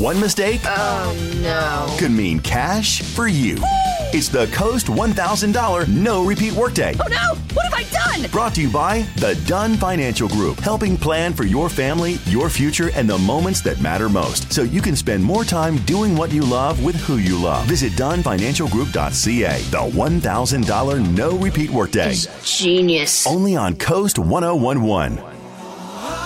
One mistake Oh, no. could mean cash for you. It's the Coast $1,000 no repeat workday. Oh, no! What have I done? Brought to you by the Dunn Financial Group, helping plan for your family, your future, and the moments that matter most, so you can spend more time doing what you love with who you love. Visit DunnFinancialGroup.ca. The $1,000 no repeat workday. Genius. Only on Coast 1011.